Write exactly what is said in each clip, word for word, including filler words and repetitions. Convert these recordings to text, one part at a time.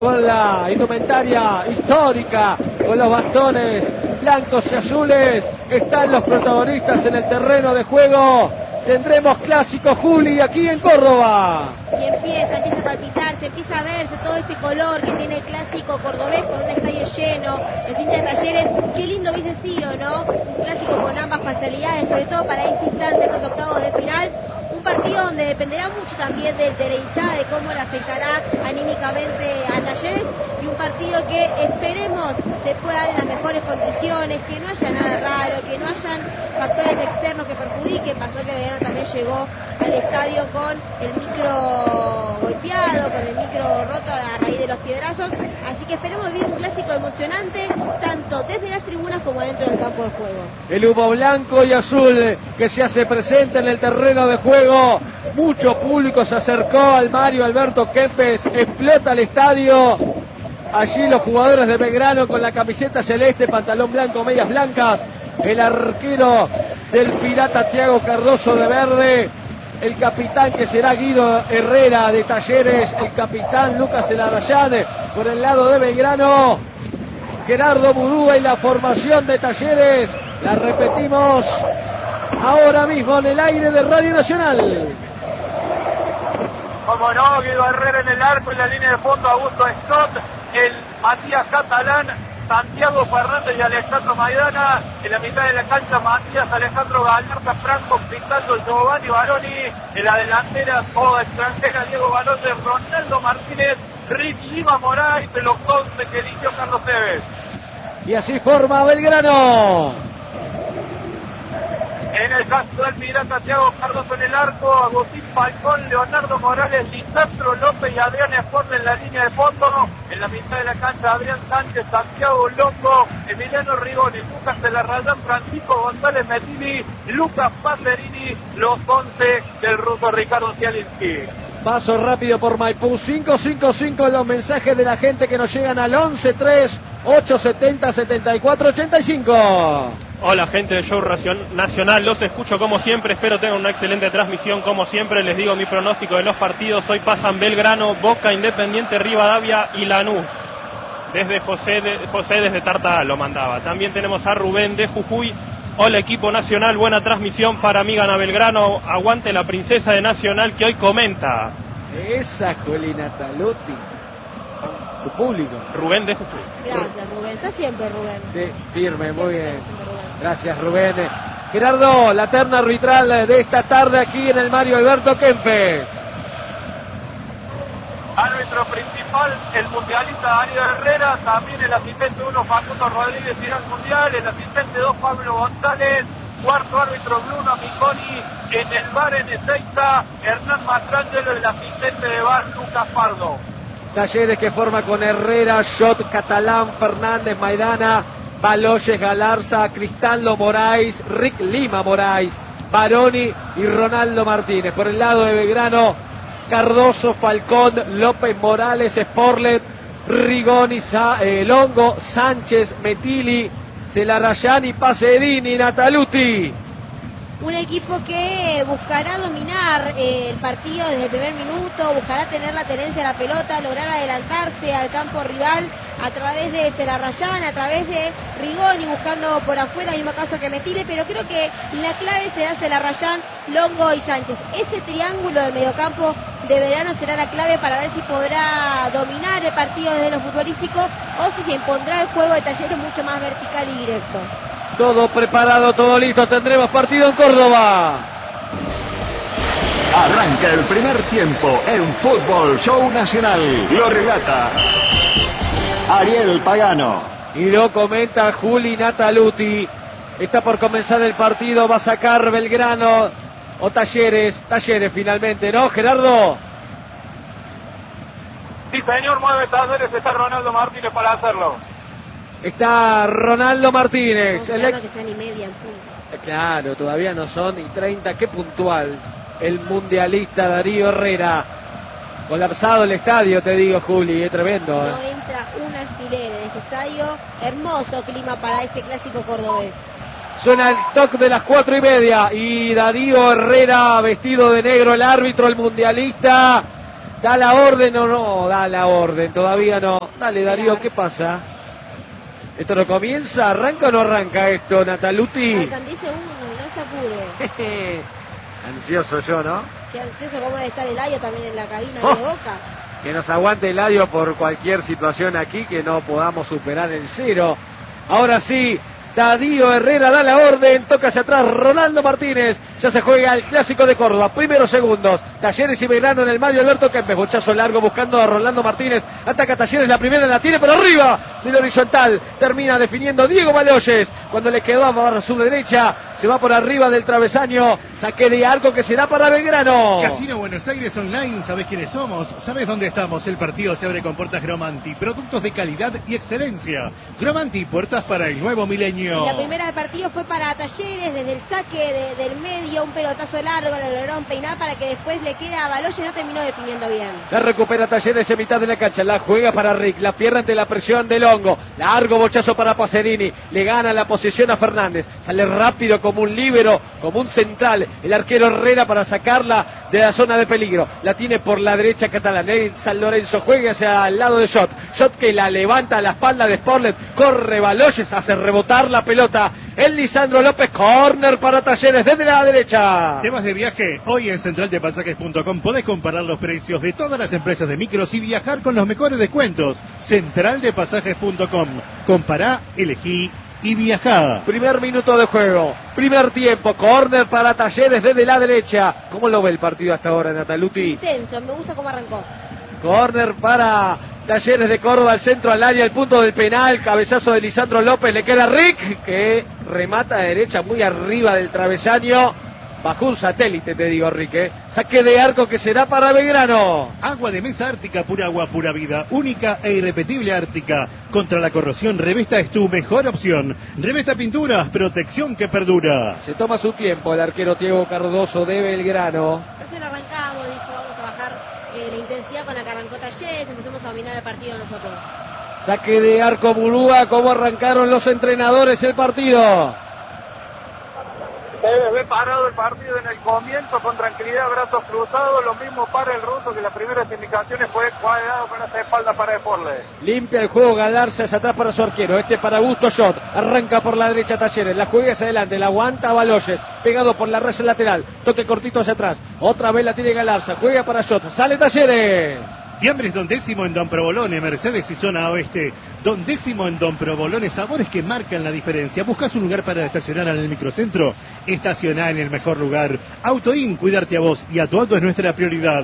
Con la indumentaria histórica, con los bastones blancos y azules, están los protagonistas en el terreno de juego. Tendremos clásico, Juli, aquí en Córdoba. Y empieza, empieza a palpitarse, empieza a verse todo este color que tiene el clásico cordobés con un estadio lleno, los hinchas de Talleres. Qué lindo hubiese sido, ¿no? Un clásico con ambas parcialidades, sobre todo para esta instancia, estos octavos de final. Un partido donde dependerá mucho también de, de la hinchada, de cómo le afectará anímicamente a Talleres, y un partido que esperemos se pueda dar en las mejores condiciones, que no haya nada raro, que no hayan factores externos que perjudiquen. Pasó que Belgrano también llegó al estadio con el micro golpeado, con el micro roto a raíz de los piedrazos, así que esperemos vivir un clásico emocionante, tanto desde las tribunas como dentro del campo de juego. El humo blanco y azul que se hace presente en el terreno de juego, mucho público se acercó al Mario Alberto Kempes, explota el estadio. Allí los jugadores de Belgrano con la camiseta celeste, pantalón blanco, medias blancas, el arquero del Pirata Thiago Cardoso de verde, el capitán que será Guido Herrera de Talleres, el capitán Lucas Elarrayán por el lado de Belgrano, Gerardo Murúa y la formación de Talleres, la repetimos ahora mismo en el aire de Radio Nacional. Como no, Guido Herrera en el arco, en la línea de fondo Augusto Scott, el Matías Catalán, Santiago Fernández y Alejandro Maidana. En la mitad de la cancha Matías, Alejandro Galarza, Franco Cristaldo, Giovanni Baroni. En la delantera toda extranjera, Diego Baroni, Ronaldo Martínez, Rick Lima Moray, de los once que eligió Carlos Tevez. Y así forma Belgrano. En el caso del Pirata, Thiago Cardoso en el arco, Agustín Falcón, Leonardo Morales, Lisandro López y Adrián Esforza en la línea de fondo. En la mitad de la cancha, Adrián Sánchez, Santiago Longo, Emiliano Rigoni, Lucas Elarrayán, Francisco González Metini, Lucas Pacerini, los once del ruso Ricardo Zielinski. Paso rápido por Maipú, cinco cinco cinco los mensajes de la gente que nos llegan al once tres ocho setenta setenta y cuatro ochenta y cinco. Hola gente de Show Nacional, los escucho como siempre, espero tengan una excelente transmisión como siempre. Les digo mi pronóstico de los partidos: hoy pasan Belgrano, Boca, Independiente, Rivadavia y Lanús. Desde José, de, José desde Tarta lo mandaba. También tenemos a Rubén de Jujuy. Hola equipo nacional, buena transmisión, para mí gana Belgrano, aguante la princesa de Nacional que hoy comenta. Esa Jolina Taluti, tu público. Rubén de Jujuy. Gracias Rubén, está siempre Rubén. Sí, firme, muy bien. Rubén. Gracias Rubén. Gerardo, la terna arbitral de esta tarde aquí en el Mario Alberto Kempes. Árbitro principal, el mundialista Darío Herrera, también el asistente uno Facundo Rodríguez, irá al mundial, el asistente dos Pablo González, cuarto árbitro Bruno Miconi, en el bar en Ezeiza, Hernán Mastrangelo, el asistente de bar Lucas Pardo. Talleres que forma con Herrera, Shot, Catalán, Fernández, Maidana, Baloyes, Galarza, Cristaldo Moraes, Rick Lima Moraes, Baroni y Ronaldo Martínez. Por el lado de Belgrano, Cardoso, Falcón, López, Morales, Sporlet, Rigoni, Sa- eh, Longo, Sánchez, Metili, Celarrayán y Pacerini, Nataluti. Un equipo que buscará dominar eh, el partido desde el primer minuto, buscará tener la tenencia de la pelota, lograr adelantarse al campo rival a través de Celarrayán, a través de Rigoni, buscando por afuera, mismo caso que Metile, pero creo que la clave será Celarrayán, Longo y Sánchez. Ese triángulo del mediocampo de Belgrano será la clave para ver si podrá dominar el partido desde lo futbolístico o si se impondrá el juego de Talleres mucho más vertical y directo. Todo preparado, todo listo, tendremos partido en Córdoba. Arranca el primer tiempo en Fútbol Show Nacional. Lo relata Ariel Pagano. Y lo comenta Juli Nataluti. Está por comenzar el partido, va a sacar Belgrano o Talleres. Talleres finalmente, ¿no, Gerardo? Sí señor, mueve Talleres, está Ronaldo Martínez para hacerlo. Está Ronaldo Martínez. No, el claro ex... que sean y media en punto. Claro, todavía no son y treinta, qué puntual. El mundialista Darío Herrera. Colapsado el estadio, te digo, Juli, es tremendo. No ¿eh? entra un alfiler en este estadio. Hermoso clima para este clásico cordobés. Suena el toque de las cuatro y media y Darío Herrera, vestido de negro, el árbitro, el mundialista, Da la orden o no, da la orden, todavía no. Dale, Darío, ¿qué pasa? ¿Esto no comienza? ¿Arranca o no arranca esto, Nataluti? Faltan diez segundos, no se apure. Ansioso yo, ¿no? Qué ansioso cómo debe estar Eladio también en la cabina Oh, de Boca. Que nos aguante Eladio por cualquier situación aquí, que no podamos superar el cero. Ahora sí, Darío Herrera da la orden, toca hacia atrás Ronaldo Martínez, ya se juega el Clásico de Córdoba, primeros segundos, Talleres y Belgrano en el Mario Alberto Kempes, bochazo largo buscando a Rolando Martínez, ataca Talleres, la primera la tiene por arriba del horizontal, termina definiendo Diego Baloyes, cuando le quedó a su derecha, se va por arriba del travesaño, saque de arco que será para Belgrano. Casino Buenos Aires Online, ¿sabés quiénes somos? ¿Sabés dónde estamos? El partido se abre con puertas Gromanti, productos de calidad y excelencia. Gromanti, puertas para el nuevo milenio. La primera del partido fue para Talleres, desde el saque de, del medio, un pelotazo largo, le lograron peinar para que después le quede a Baloyes, no terminó definiendo bien. La recupera Talleres en mitad de la cancha, la juega para Rick, la pierde ante la presión del hongo, largo bochazo para Pacerini, le gana la posición a Fernández, sale rápido como un líbero, como un central, el arquero Herrera para sacarla de la zona de peligro, la tiene por la derecha Catalán, el San Lorenzo juega hacia el lado de Shot, Shot que la levanta a la espalda de Sporlet, corre Baloyes, hace rebotar la pelota, el Lisandro López, córner para Talleres desde la derecha. Temas de viaje, hoy en central de pasajes punto com podés comparar los precios de todas las empresas de micros y viajar con los mejores descuentos. central de pasajes punto com, compará, elegí y viajá. Primer minuto de juego, primer tiempo, córner para Talleres desde la derecha. ¿Cómo lo ve el partido hasta ahora, Nataluti? Intenso, me gusta cómo arrancó. Córner para Talleres de Córdoba, al centro, al área, el punto del penal, cabezazo de Lisandro López, le queda Rick, que remata a derecha muy arriba del travesaño, bajo un satélite, te digo, Rick, ¿eh? Saque de arco que será para Belgrano. Agua de mesa Ártica, pura agua, pura vida, única e irrepetible Ártica. Contra la corrosión, Revesta es tu mejor opción. Revesta Pinturas, protección que perdura. Se toma su tiempo el arquero Diego Cardoso de Belgrano. Recién arrancamos, dijo, vamos a bajar eh, la intensidad con la que arrancó Talleres, empezamos a dominar el partido nosotros. Saque de arco Murúa, ¿cómo arrancaron los entrenadores el partido? Debe haber parado el partido en el comienzo con tranquilidad, brazos cruzados, lo mismo para el ruso, que las primeras indicaciones fue cuadrado con esa espalda para Sporlet. Limpia el juego Galarza, hacia atrás para su arquero, este para Augusto Shot, arranca por la derecha Talleres, la juega hacia adelante, la aguanta Baloyes, pegado por la raya lateral, toque cortito hacia atrás, otra vez la tiene Galarza, juega para Shot, sale Talleres. Fiambres Don Décimo en Don Provolone, Mercedes y zona oeste. Don Décimo en Don Provolone, sabores que marcan la diferencia. ¿Buscas un lugar para estacionar en el microcentro? Estacioná en el mejor lugar. Autoin, cuidarte a vos y a tu auto es nuestra prioridad.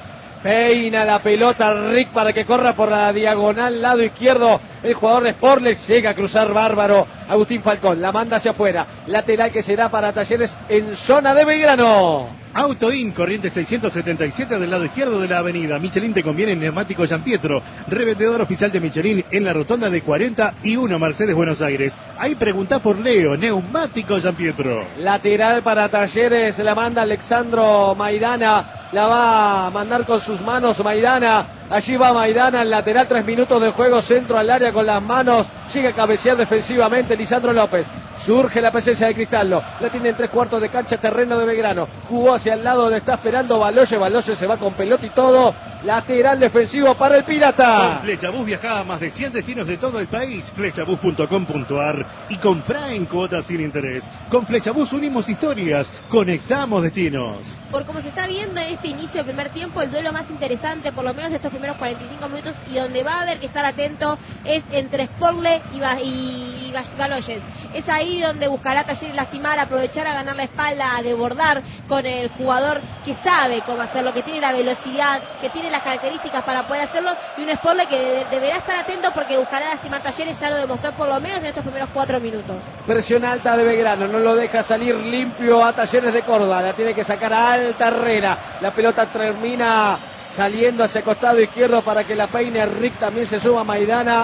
Peina la pelota Rick para que corra por la diagonal, lado izquierdo. El jugador de Sporlex llega a cruzar bárbaro. Agustín Falcón la manda hacia afuera. Lateral que será para Talleres en zona de Belgrano. Autoin, corriente seiscientos setenta y siete del lado izquierdo de la avenida. Michelin te conviene en neumático Gianpietro. Revendedor oficial de Michelin en la rotonda de cuarenta y uno Mercedes Buenos Aires. Ahí preguntá por Leo, neumático Gianpietro. Lateral para Talleres, la manda Alexandro Maidana. La va a mandar con sus manos Maidana. Allí va Maidana, el lateral, tres minutos de juego, centro al área con las manos. Llega a cabecear defensivamente Lisandro López. Surge la presencia de Cristaldo. La tiene en tres cuartos de cancha, terreno de Belgrano. Jugó hacia el lado donde está esperando Baloyes. Baloyes se va con pelota y todo. Lateral defensivo para el Pirata. Con Flechabús viajá a más de cien destinos de todo el país. Flechabús punto com punto ar y comprá en cuotas sin interés. Con Flechabús unimos historias, conectamos destinos. Por como se está viendo en este inicio del primer tiempo, el duelo más interesante, por lo menos de estos primeros cuarenta y cinco minutos, y donde va a haber que estar atento, es entre Sporle y, ba y Baloyes. Es ahí donde buscará Talleres lastimar, aprovechar a ganar la espalda, a desbordar con el jugador que sabe cómo hacerlo, que tiene la velocidad, que tiene las características para poder hacerlo, y un Sporle que de deberá estar atento porque buscará lastimar Talleres, ya lo demostró por lo menos en estos primeros cuatro minutos. Presión alta de Belgrano, no lo deja salir limpio a Talleres de Córdoba, la tiene que sacar a alta Herrera, la pelota termina saliendo hacia el costado izquierdo para que la peine Rick, también se suma Maidana.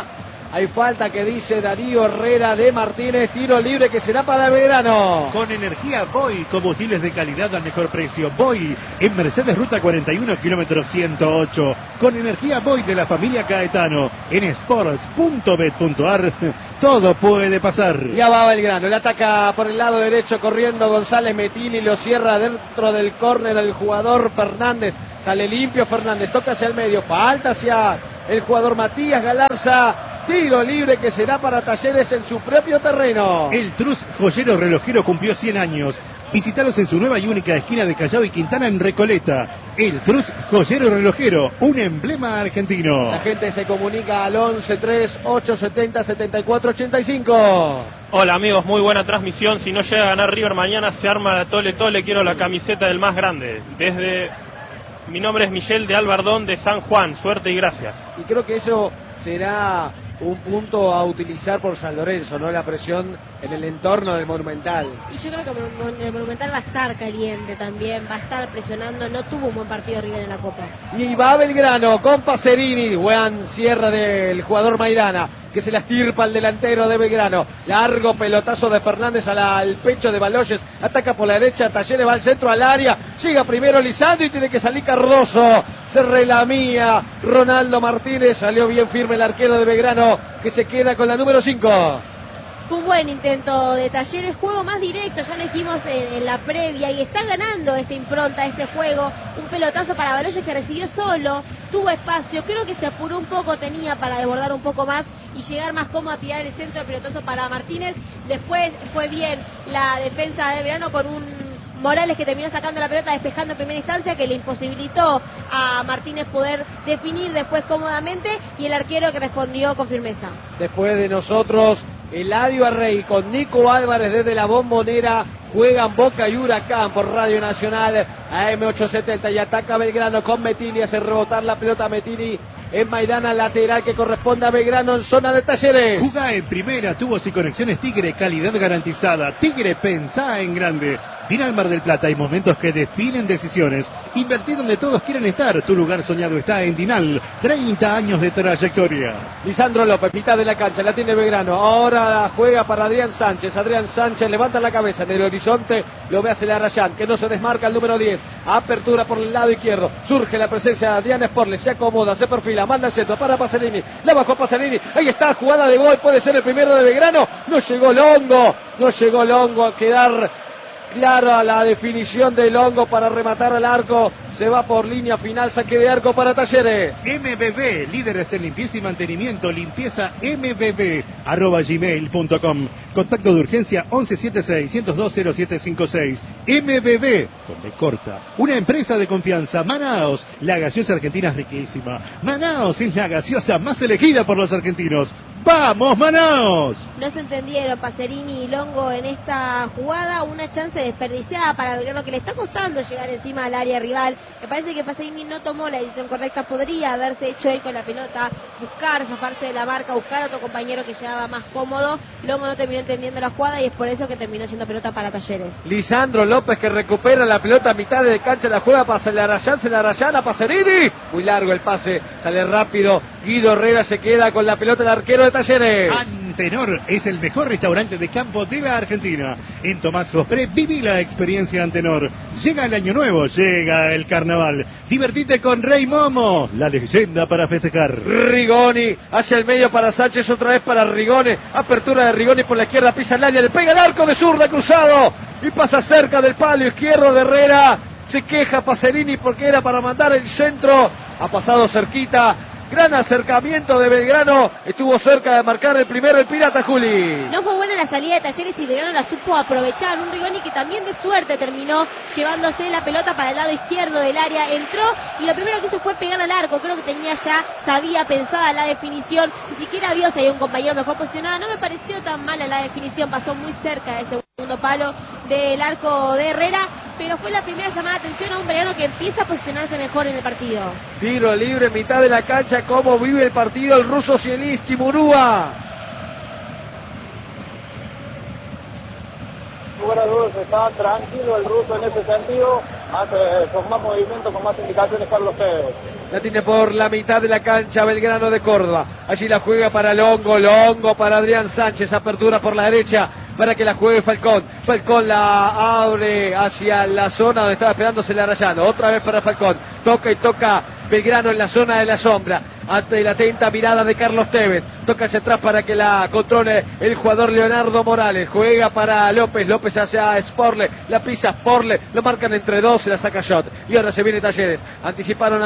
Hay falta que dice Darío Herrera de Martínez. Tiro libre que será para Belgrano. Con energía Boy, combustibles de calidad al mejor precio. Boy, en Mercedes Ruta cuarenta y uno, kilómetro ciento ocho. Con energía Boy de la familia Caetano. En sports punto bet punto ar, todo puede pasar. Ya va Belgrano, le ataca por el lado derecho corriendo González Metini, lo cierra dentro del córner el jugador Fernández. Sale limpio Fernández, toca hacia el medio, falta hacia el jugador Matías Galarza. Tiro libre que será para Talleres en su propio terreno. El Trus Joyero Relojero cumplió cien años. Visítalos en su nueva y única esquina de Callao y Quintana en Recoleta. El Trus Joyero Relojero, un emblema argentino. La gente se comunica al once tres ocho setenta setenta y cuatro ochenta y cinco. Hola amigos, muy buena transmisión. Si no llega a ganar River mañana se arma la tole tole. Quiero la camiseta del más grande. Desde... Mi nombre es Michel de Albardón de San Juan. Suerte y gracias. Y creo que eso será un punto a utilizar por San Lorenzo, ¿no? La presión en el entorno del Monumental. Y yo creo que el Monumental va a estar caliente también, va a estar presionando. No tuvo un buen partido River en la Copa. Y va Belgrano con Pacerini. Buen cierre del jugador Maidana, que se la estirpa al delantero de Belgrano. Largo pelotazo de Fernández a la, al pecho de Baloyes. Ataca por la derecha, Talleres va al centro al área. Llega primero Lisandro y tiene que salir Cardoso. Se relamía Ronaldo Martínez. Salió bien firme el arquero de Belgrano, que se queda con la número cinco. Fue un buen intento de Talleres, juego más directo, ya lo dijimos en, en la previa, y está ganando esta impronta, este juego. Un pelotazo para Baloyes que recibió solo, tuvo espacio, creo que se apuró un poco, tenía para desbordar un poco más y llegar más cómodo a tirar el centro de pelotazo para Martínez. Después fue bien la defensa de Belgrano con un Morales que terminó sacando la pelota, despejando en primera instancia, que le imposibilitó a Martínez poder definir después cómodamente, y el arquero que respondió con firmeza. Después de nosotros, Eladio Arrey con Nico Álvarez desde la Bombonera. Juegan Boca y Huracán por Radio Nacional A M ochocientos setenta y ataca Belgrano con Metini, hace rebotar la pelota Metini en Maidana, lateral que corresponde a Belgrano en zona de Talleres. Jugá en primera, tubos y conexiones Tigre, calidad garantizada. Tigre, pensá en grande. Final Mar del Plata, hay momentos que definen decisiones. Invertir donde todos quieren estar. Tu lugar soñado está en Dinal. treinta años de trayectoria. Lisandro López, mitad de la cancha, la tiene Belgrano. Ahora juega para Adrián Sánchez. Adrián Sánchez levanta la cabeza en el horizonte. Lo ve a Celarayán, que no se desmarca el número diez. Apertura por el lado izquierdo. Surge la presencia de Adrián Sporle. Se acomoda, se perfila, manda el centro para Pacerini. La bajó Pacerini. Ahí está, jugada de gol. Puede ser el primero de Belgrano. No llegó Longo. No llegó Longo a quedar claro a la definición de Longo para rematar al arco. Se va por línea final, saque de arco para Talleres. M B B, líderes en limpieza y mantenimiento. Limpieza M B B arroba gmail punto com. Contacto de urgencia once setenta y seis, ciento dos, cero siete cincuenta y seis. M B B, con B corta. Una empresa de confianza. Manaos, la gaseosa argentina es riquísima. Manaos es la gaseosa más elegida por los argentinos. ¡Vamos, Manaos! No se entendieron Pacerini y Longo en esta jugada. Una chance desperdiciada para Belgrano, que le está costando llegar encima al área rival. Me parece que Pacerini no tomó la decisión correcta. Podría haberse hecho él con la pelota, buscar zafarse de la marca, buscar otro compañero que llegaba más cómodo. Longo no terminó entendiendo la jugada y es por eso que terminó siendo pelota para Talleres. Lisandro López que recupera la pelota a mitad de cancha, la juega para Celarayán, Celarayán a Pacerini. Muy largo el pase, sale rápido. Guido Herrera se queda con la pelota, el arquero de Talleres. Antenor es el mejor restaurante de campo de la Argentina. En Tomás Joffre viví la experiencia Antenor. Llega el año nuevo, llega el carnaval. Divertite con Rey Momo, la leyenda para festejar. Rigoni hacia el medio para Sánchez, otra vez para Rigoni. Apertura de Rigoni por la izquierda, pisa el área, le pega el arco de zurda cruzado y pasa cerca del palo izquierdo de Herrera. Se queja Pacerini porque era para mandar el centro. Ha pasado cerquita. Gran acercamiento de Belgrano. Estuvo cerca de marcar el primero el Pirata, Juli. No fue buena la salida de Talleres y Belgrano la supo aprovechar. Un Rigoni que también de suerte terminó llevándose la pelota para el lado izquierdo del área. Entró y lo primero que hizo fue pegar al arco. Creo que tenía ya, sabía pensada la definición. Ni siquiera vio si había un compañero mejor posicionado. No me pareció tan mala la definición. Pasó muy cerca del segundo palo del arco de Herrera. Pero fue la primera llamada de atención a un Belgrano que empieza a posicionarse mejor en el partido. Tiro libre en mitad de la cancha. Cómo vive el partido el ruso Zielinski. Murúa. Sin lugar a dudas está tranquilo el ruso en ese sentido. más, eh, con más movimiento, con más indicaciones Carlos Tevez. La tiene por la mitad de la cancha Belgrano de Córdoba. Allí la juega para Longo, Longo para Adrián Sánchez. Apertura por la derecha para que la juegue Falcón. Falcón la abre hacia la zona donde estaba esperándose la Rayano. Otra vez para Falcón. Toca y toca Belgrano en la zona de la sombra. Ante la atenta mirada de Carlos Tevez. Toca hacia atrás para que la controle el jugador Leonardo Morales. Juega para López. López hacia Sporle. La pisa Sporle. Lo marcan entre dos. Se la saca Shot. Y ahora se viene Talleres. Anticiparon a